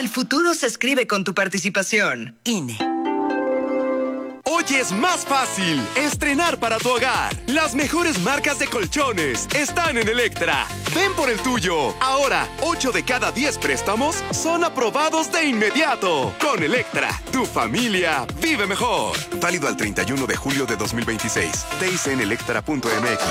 El futuro se escribe con tu participación. INE. Hoy es más fácil estrenar para tu hogar. Las mejores marcas de colchones están en Electra. Ven por el tuyo. Ahora, 8 de cada 10 préstamos son aprobados de inmediato. Con Electra, tu familia vive mejor. Válido al 31 de julio de 2026. TIC en electra.mx.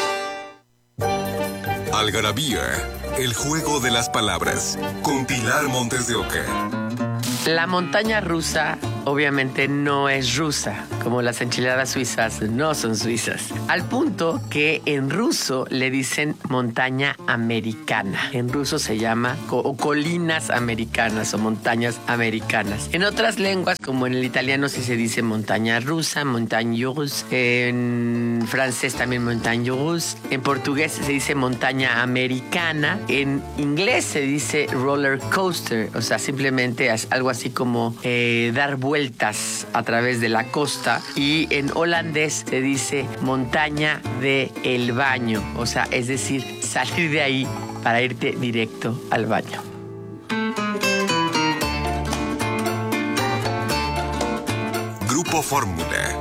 Algarabía, el juego de las palabras. Con Pilar Montes de Oca. La montaña rusa obviamente no es rusa, como las enchiladas suizas no son suizas. Al punto que en ruso le dicen montaña americana. En ruso se llama colinas americanas o montañas americanas. En otras lenguas, como en el italiano, sí se dice montaña rusa, montagne russe. En francés también montagne russe. En portugués se dice montaña americana. En inglés se dice roller coaster, o sea, simplemente algo así como dar vueltas a través de la costa. Y en holandés se dice montaña de el baño, o sea, es decir, salir de ahí para irte directo al baño. Grupo Fórmula.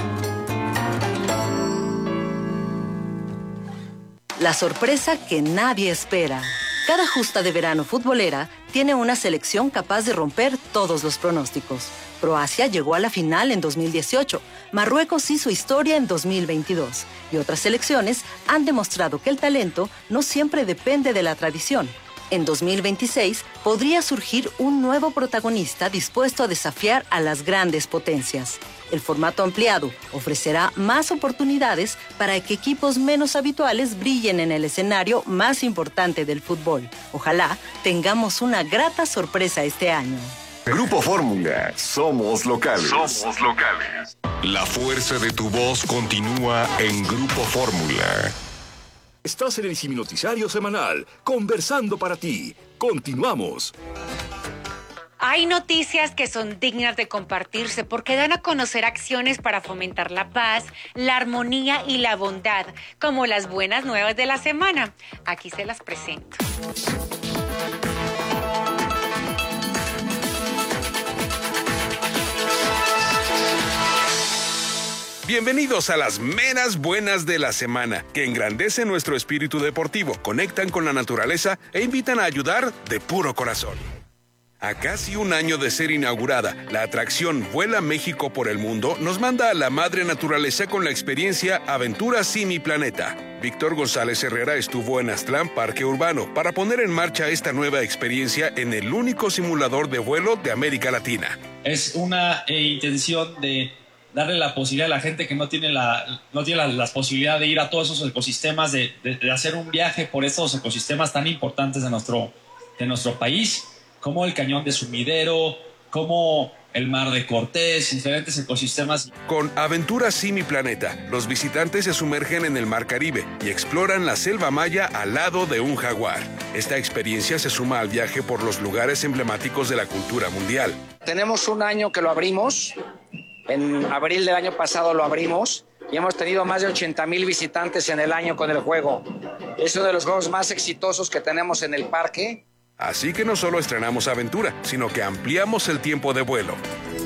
La sorpresa que nadie espera. Cada justa de verano futbolera tiene una selección capaz de romper todos los pronósticos. Croacia llegó a la final en 2018, Marruecos hizo historia en 2022 y otras selecciones han demostrado que el talento no siempre depende de la tradición. En 2026 podría surgir un nuevo protagonista dispuesto a desafiar a las grandes potencias. El formato ampliado ofrecerá más oportunidades para que equipos menos habituales brillen en el escenario más importante del fútbol. Ojalá tengamos una grata sorpresa este año. Grupo Fórmula. Somos locales. Somos locales. La fuerza de tu voz continúa en Grupo Fórmula. Estás en el Simi Noticiario Semanal, conversando para ti. Continuamos. Hay noticias que son dignas de compartirse porque dan a conocer acciones para fomentar la paz, la armonía y la bondad, como las buenas nuevas de la semana. Aquí se las presento. Bienvenidos a las meras buenas de la semana, que engrandecen nuestro espíritu deportivo, conectan con la naturaleza e invitan a ayudar de puro corazón. A casi un año de ser inaugurada, la atracción Vuela México por el Mundo nos manda a la madre naturaleza con la experiencia Aventura Simi Planeta. Víctor González Herrera estuvo en Aztlán Parque Urbano para poner en marcha esta nueva experiencia en el único simulador de vuelo de América Latina. Es una intención de darle la posibilidad a la gente que no tiene la posibilidad de ir a todos esos ecosistemas, de hacer un viaje por estos ecosistemas tan importantes de nuestro país, como el Cañón de Sumidero, como el Mar de Cortés, diferentes ecosistemas. Con Aventura Simi Planeta, los visitantes se sumergen en el Mar Caribe y exploran la selva maya al lado de un jaguar. Esta experiencia se suma al viaje por los lugares emblemáticos de la cultura mundial. Tenemos un año que lo abrimos. En abril del año pasado lo abrimos y hemos tenido más de 80,000 visitantes en el año con el juego. Es uno de los juegos más exitosos que tenemos en el parque. Así que no solo estrenamos Aventura, sino que ampliamos el tiempo de vuelo.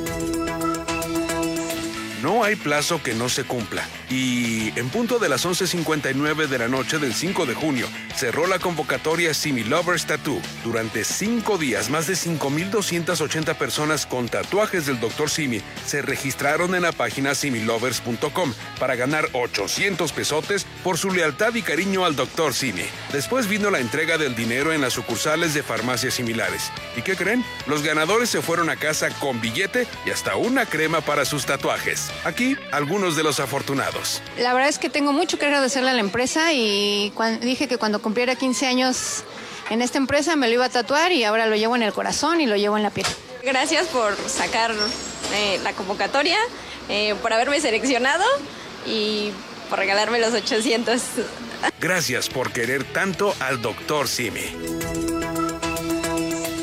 No hay plazo que no se cumpla. Y en punto de las 11:59 de la noche del 5 de junio, cerró la convocatoria Simi Lovers Tattoo. Durante 5 días, más de 5,280 personas con tatuajes del Dr. Simi se registraron en la página similovers.com para ganar 800 pesotes por su lealtad y cariño al Dr. Simi. Después vino la entrega del dinero en las sucursales de farmacias similares. ¿Y qué creen? Los ganadores se fueron a casa con billete y hasta una crema para sus tatuajes. Aquí, algunos de los afortunados. La verdad es que tengo mucho que agradecerle a la empresa y dije que cuando cumpliera 15 años en esta empresa me lo iba a tatuar y ahora lo llevo en el corazón y lo llevo en la piel. Gracias por sacar la convocatoria, por haberme seleccionado y por regalarme los 800. Gracias por querer tanto al Dr. Simi.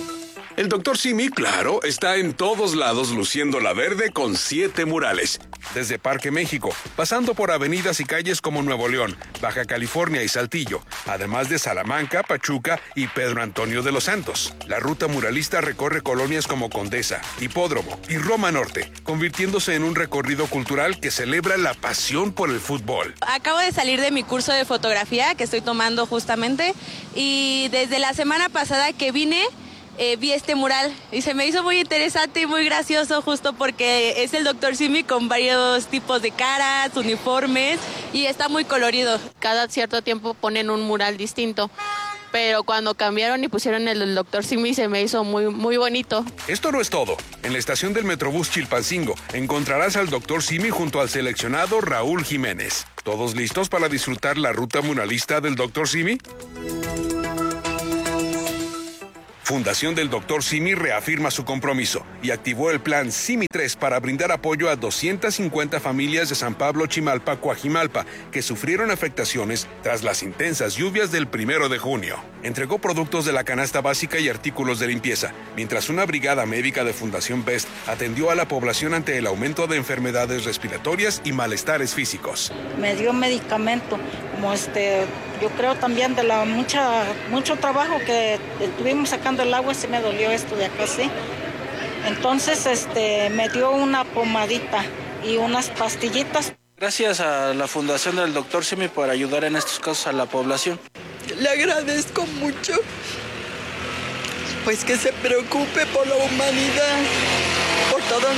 El Dr. Simi, claro, está en todos lados luciendo la verde con 7 murales. desde Parque México, pasando por avenidas y calles como Nuevo León, Baja California y Saltillo, además de Salamanca, Pachuca y Pedro Antonio de los Santos. La ruta muralista recorre colonias como Condesa, Hipódromo y Roma Norte, convirtiéndose en un recorrido cultural que celebra la pasión por el fútbol. Acabo de salir de mi curso de fotografía que estoy tomando justamente y desde la semana pasada que vine vi este mural y se me hizo muy interesante y muy gracioso justo porque es el Dr. Simi con varios tipos de caras, uniformes y está muy colorido. Cada cierto tiempo ponen un mural distinto, pero cuando cambiaron y pusieron el del Dr. Simi se me hizo muy bonito. Esto no es todo. En la estación del Metrobús Chilpancingo encontrarás al Dr. Simi junto al seleccionado Raúl Jiménez. ¿Todos listos para disfrutar la ruta muralista del Dr. Simi? Fundación del Dr. Simi reafirma su compromiso y activó el plan Simi 3 para brindar apoyo a 250 familias de San Pablo Chimalpa, Coajimalpa, que sufrieron afectaciones tras las intensas lluvias del 1 de junio. Entregó productos de la canasta básica y artículos de limpieza, mientras una brigada médica de Fundación Best atendió a la población ante el aumento de enfermedades respiratorias y malestares físicos. Me dio medicamento, como yo creo también de la mucho trabajo que estuvimos sacando el agua, se me dolió esto de acá, sí. Entonces, me dio una pomadita y unas pastillitas. Gracias a la Fundación del Dr. Simi por ayudar en estos casos a la población. Le agradezco mucho, pues que se preocupe por la humanidad, por todos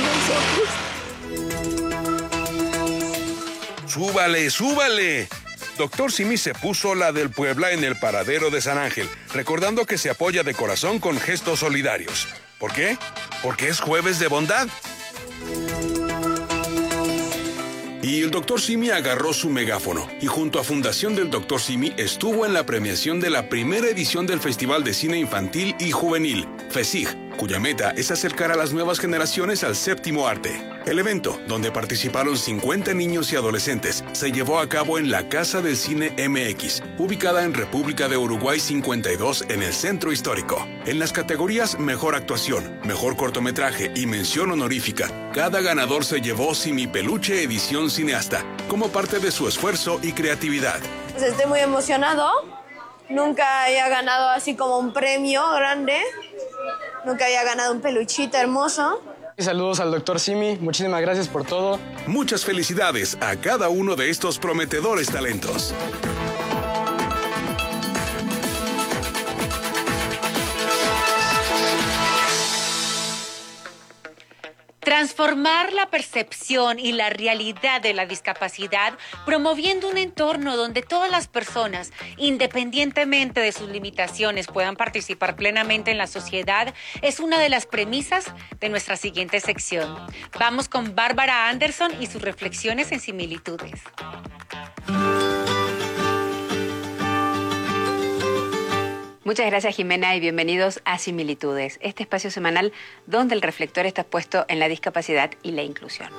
nosotros. ¡Súbale, súbale! Dr. Simi se puso la del Puebla en el paradero de San Ángel, recordando que se apoya de corazón con gestos solidarios. ¿Por qué? Porque es jueves de bondad. Y el Dr. Simi agarró su megáfono y junto a Fundación del Dr. Simi estuvo en la premiación de la primera edición del Festival de Cine Infantil y Juvenil, FECIG, cuya meta es acercar a las nuevas generaciones al séptimo arte. El evento, donde participaron 50 niños y adolescentes, se llevó a cabo en la Casa del Cine MX, ubicada en República de Uruguay 52 en el Centro Histórico. En las categorías Mejor Actuación, Mejor Cortometraje y Mención Honorífica, cada ganador se llevó Simi Peluche Edición Cineasta, como parte de su esfuerzo y creatividad. Pues estoy muy emocionado. Nunca había ganado así como un premio grande. Nunca había ganado un peluchito hermoso. Saludos al Dr. Simi, muchísimas gracias por todo. Muchas felicidades a cada uno de estos prometedores talentos. Transformar la percepción y la realidad de la discapacidad, promoviendo un entorno donde todas las personas, independientemente de sus limitaciones, puedan participar plenamente en la sociedad, es una de las premisas de nuestra siguiente sección. Vamos con Bárbara Anderson y sus reflexiones en similitudes. Muchas gracias, Jimena, y bienvenidos a Similitudes, este espacio semanal donde el reflector está puesto en la discapacidad y la inclusión.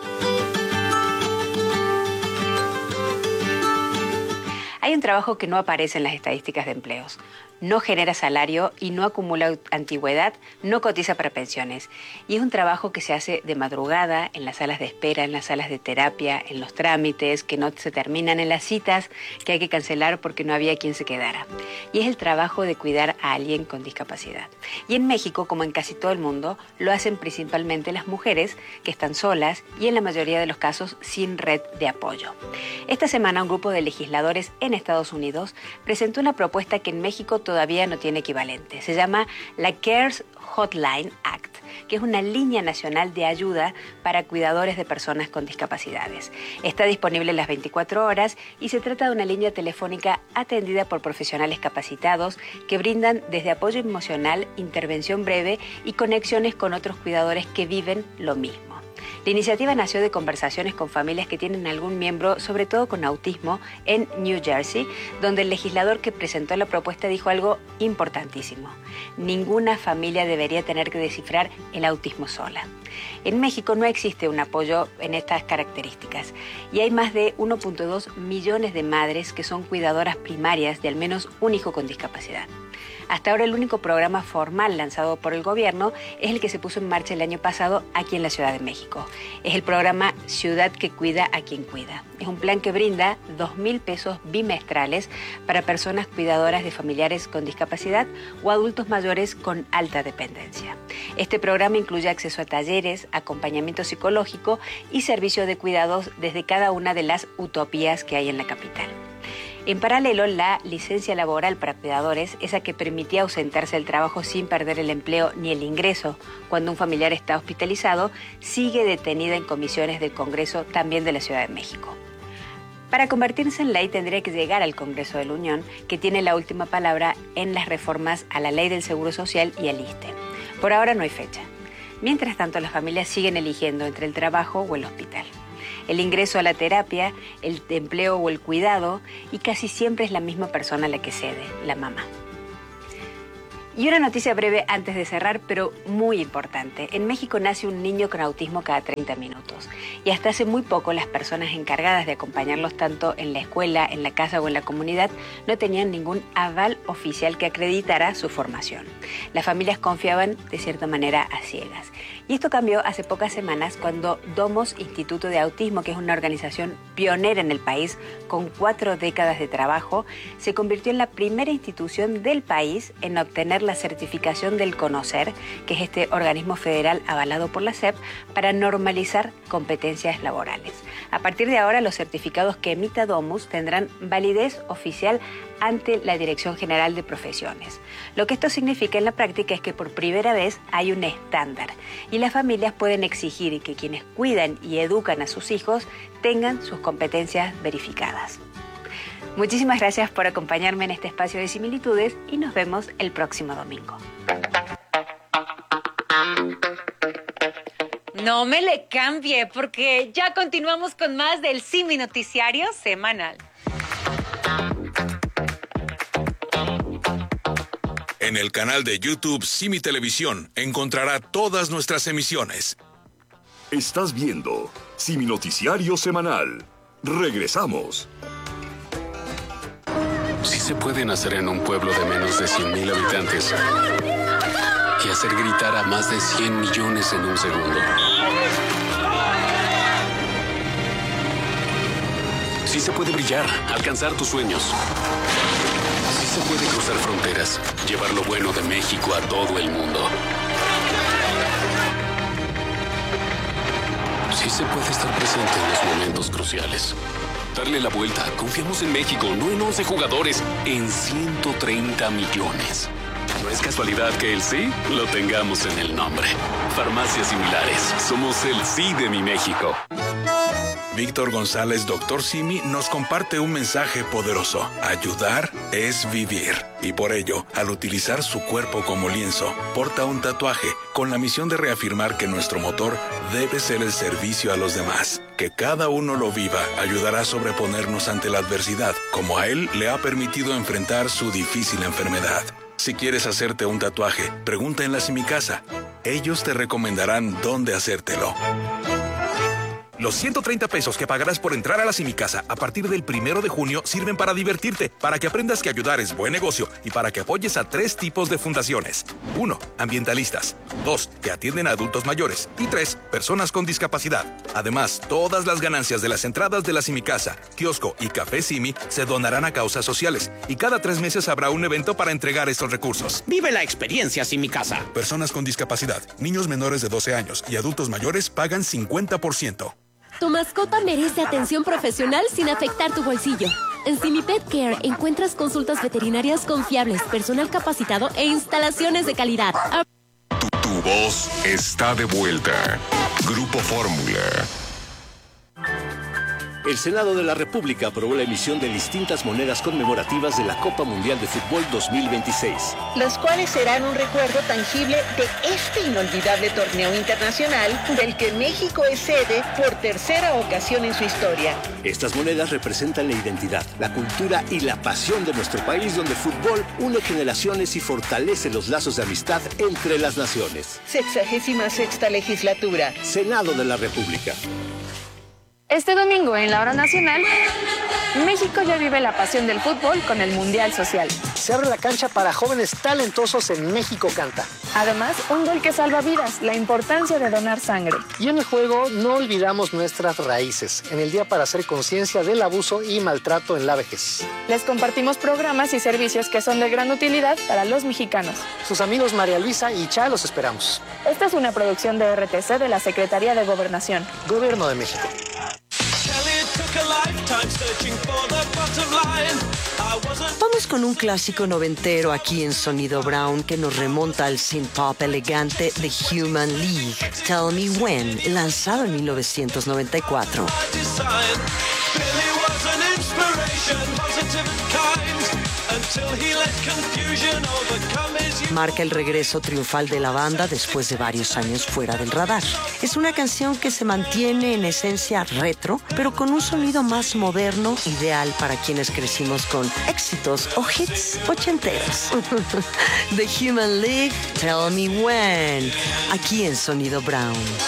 Hay un trabajo que no aparece en las estadísticas de empleos. No genera salario y no acumula antigüedad, no cotiza para pensiones. Y es un trabajo que se hace de madrugada, en las salas de espera, en las salas de terapia, en los trámites, que no se terminan, en las citas que hay que cancelar porque no había quien se quedara. Y es el trabajo de cuidar a alguien con discapacidad. Y en México, como en casi todo el mundo, lo hacen principalmente las mujeres que están solas y en la mayoría de los casos sin red de apoyo. Esta semana un grupo de legisladores en Estados Unidos presentó una propuesta que en México todavía no tiene equivalente. Se llama la CARES Hotline Act, que es una línea nacional de ayuda para cuidadores de personas con discapacidades. Está disponible las 24 horas y se trata de una línea telefónica atendida por profesionales capacitados que brindan desde apoyo emocional, intervención breve y conexiones con otros cuidadores que viven lo mismo. La iniciativa nació de conversaciones con familias que tienen algún miembro, sobre todo con autismo, en New Jersey, donde el legislador que presentó la propuesta dijo algo importantísimo. Ninguna familia debería tener que descifrar el autismo sola. En México no existe un apoyo en estas características y hay más de 1.2 millones de madres que son cuidadoras primarias de al menos un hijo con discapacidad. Hasta ahora el único programa formal lanzado por el gobierno es el que se puso en marcha el año pasado aquí en la Ciudad de México. Es el programa Ciudad que Cuida a Quien Cuida. Es un plan que brinda 2,000 pesos bimestrales para personas cuidadoras de familiares con discapacidad o adultos mayores con alta dependencia. Este programa incluye acceso a talleres, acompañamiento psicológico y servicio de cuidados desde cada una de las utopías que hay en la capital. En paralelo, la licencia laboral para cuidadores, esa que permitía ausentarse del trabajo sin perder el empleo ni el ingreso cuando un familiar está hospitalizado, sigue detenida en comisiones del Congreso también de la Ciudad de México. Para convertirse en ley tendría que llegar al Congreso de la Unión, que tiene la última palabra en las reformas a la Ley del Seguro Social y al ISSSTE. Por ahora no hay fecha. Mientras tanto, las familias siguen eligiendo entre el trabajo o el hospital. El ingreso a la terapia, el empleo o el cuidado, y casi siempre es la misma persona la que cede, la mamá. Y una noticia breve antes de cerrar, pero muy importante. En México nace un niño con autismo cada 30 minutos. Y hasta hace muy poco las personas encargadas de acompañarlos tanto en la escuela, en la casa o en la comunidad no tenían ningún aval oficial que acreditara su formación. Las familias confiaban de cierta manera a ciegas. Y esto cambió hace pocas semanas cuando Domos Instituto de Autismo, que es una organización pionera en el país con 4 décadas de trabajo, se convirtió en la primera institución del país en obtener la certificación del CONOCER, que es este organismo federal avalado por la SEP, para normalizar competencias laborales. A partir de ahora, los certificados que emita Domus tendrán validez oficial ante la Dirección General de Profesiones. Lo que esto significa en la práctica es que por primera vez hay un estándar y las familias pueden exigir que quienes cuidan y educan a sus hijos tengan sus competencias verificadas. Muchísimas gracias por acompañarme en este espacio de similitudes y nos vemos el próximo domingo. No me le cambie porque ya continuamos con más del Simi Noticiario Semanal. En el canal de YouTube Simi Televisión encontrará todas nuestras emisiones. Estás viendo Simi Noticiario Semanal. Regresamos. Sí se puede nacer en un pueblo de menos de 100,000 habitantes y hacer gritar a más de 100 millones en un segundo. Sí se puede brillar, alcanzar tus sueños. Sí se puede cruzar fronteras, llevar lo bueno de México a todo el mundo. Sí se puede estar presente en los momentos cruciales. Darle la vuelta. Confiamos en México, no en 11 jugadores, en 130 millones. No es casualidad que el sí lo tengamos en el nombre. Farmacias Similares. Somos el sí de mi México. Víctor González, Dr. Simi, nos comparte un mensaje poderoso. Ayudar es vivir. Y por ello, al utilizar su cuerpo como lienzo, porta un tatuaje con la misión de reafirmar que nuestro motor debe ser el servicio a los demás. Que cada uno lo viva ayudará a sobreponernos ante la adversidad, como a él le ha permitido enfrentar su difícil enfermedad. Si quieres hacerte un tatuaje, pregunta en la Simicasa. Ellos te recomendarán dónde hacértelo. Los 130 pesos que pagarás por entrar a la Simicasa a partir del 1 de junio sirven para divertirte, para que aprendas que ayudar es buen negocio y para que apoyes a 3 tipos de fundaciones. 1. Ambientalistas. 2. Que atienden a adultos mayores. Y 3. Personas con discapacidad. Además, todas las ganancias de las entradas de la Simicasa, kiosco y café Simi se donarán a causas sociales. Y cada 3 meses habrá un evento para entregar estos recursos. Vive la experiencia Simicasa. Personas con discapacidad, niños menores de 12 años y adultos mayores pagan 50%. Tu mascota merece atención profesional sin afectar tu bolsillo. En Simi Pet Care encuentras consultas veterinarias confiables, personal capacitado e instalaciones de calidad. Tu voz está de vuelta. Grupo Fórmula. El Senado de la República aprobó la emisión de distintas monedas conmemorativas de la Copa Mundial de Fútbol 2026. Las cuales serán un recuerdo tangible de este inolvidable torneo internacional del que México es sede por tercera ocasión en su historia. Estas monedas representan la identidad, la cultura y la pasión de nuestro país, donde el fútbol une generaciones y fortalece los lazos de amistad entre las naciones. 66ª legislatura. Senado de la República. Este domingo en la Hora Nacional, México ya vive la pasión del fútbol con el Mundial Social. Se abre la cancha para jóvenes talentosos en México Canta. Además, un gol que salva vidas, la importancia de donar sangre. Y en el juego no olvidamos nuestras raíces, en el Día para hacer conciencia del abuso y maltrato en la vejez. Les compartimos programas y servicios que son de gran utilidad para los mexicanos. Sus amigos María Luisa y Cha los esperamos. Esta es una producción de RTC de la Secretaría de Gobernación. Gobierno de México. Vamos con un clásico noventero aquí en Sonido Brown que nos remonta al synth-pop elegante The Human League, Tell Me When, lanzado en 1994. Marca el regreso triunfal de la banda después de varios años fuera del radar. Es una canción que se mantiene en esencia retro, pero con un sonido más moderno, ideal para quienes crecimos con éxitos o hits ochenteros. The Human League, Tell Me When, aquí en Sonido Brown.